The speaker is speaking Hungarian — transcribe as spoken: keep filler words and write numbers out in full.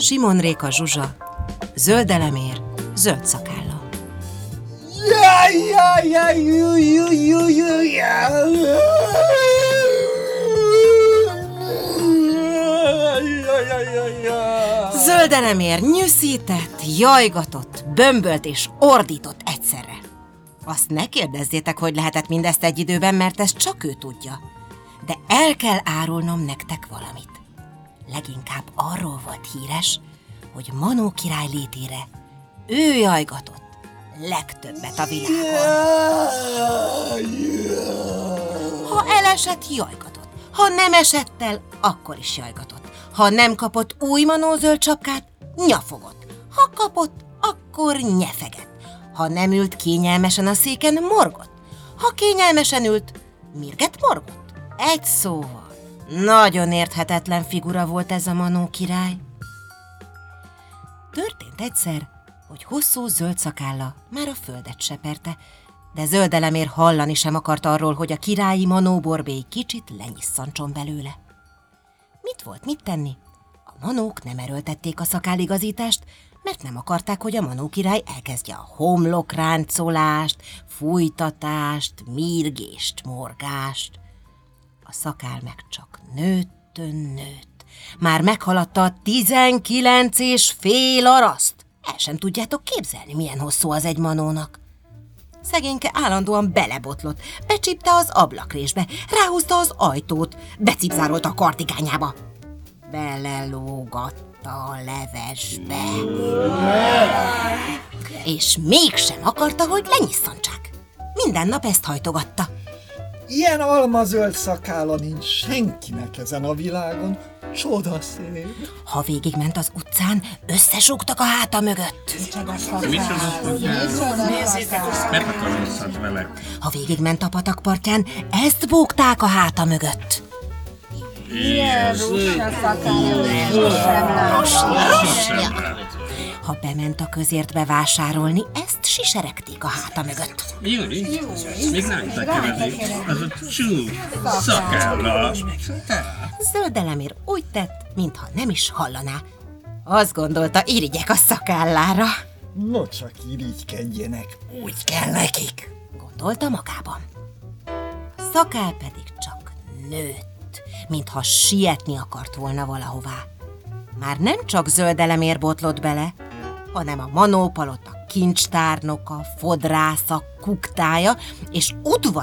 Simon Réka Zsuzsa, Zöld Elemér, Zöld Szakálla. Jaj, jaj, jaj, jaj, jaj, jaj, jaj. Zöld Elemér nyűszített, jajgatott, bömbölt és ordított egyszerre. Azt ne kérdezzétek, hogy lehetett mindezt egy időben, mert ezt csak ő tudja. De el kell árulnom nektek valamit. Leginkább arról volt híres, hogy Manó király létére ő jajgatott legtöbbet a világon. Ha elesett, jajgatott. Ha nem esett el, akkor is jajgatott. Ha nem kapott új Manó zöld sapkát, nyafogott. Ha kapott, akkor nyefegett. Ha nem ült kényelmesen a széken, morgott. Ha kényelmesen ült, mirget morgott. Egy szóval, nagyon érthetetlen figura volt ez a Manó király. Történt egyszer, hogy hosszú zöld szakálla már a földet seperte, de Zöld Elemér hallani sem akart arról, hogy a királyi Manó borbély kicsit lenyisszantson belőle. Mit volt mit tenni? A manók nem erőltették a szakálligazítást, mert nem akarták, hogy a Manó király elkezdje a homlokráncolást, fújtatást, mírgést, morgást. A szakál meg csak nőttön nőtt. Már meghaladta a tizenkilenc és fél araszt. El sem tudjátok képzelni, milyen hosszú az egy manónak. Szegényke állandóan belebotlott, becsípte az ablakrésbe, ráhúzta az ajtót, becipzárolta a kartigányába. Belelógatta a levesbe. És mégsem akarta, hogy lenyisszantsák. Minden nap ezt hajtogatta. Ilyen almazöld szakálla nincs senkinek ezen a világon. Csodaszép. Ha végigment az utcán, összesúgtak a háta mögött. Mert akarozhat vele. Ha végigment a patakpartján, ezt búgták a háta mögött. Ha bement a közértbe vásárolni, ezt siseregték a háta mögött. Júli, még ránta követik, az a csú szakálla. Zöld Elemér úgy tett, mintha nem is hallaná. Azt gondolta, irigyek a szakállára. No csak irigykedjenek, úgy kell nekik. Gondolta magában. A szakál pedig csak nőtt, mintha sietni akart volna valahová. Már nem csak Zöld Elemér botlott bele, hanem a Manó palota kincstárnoka, fodrásza, kuktája és udvar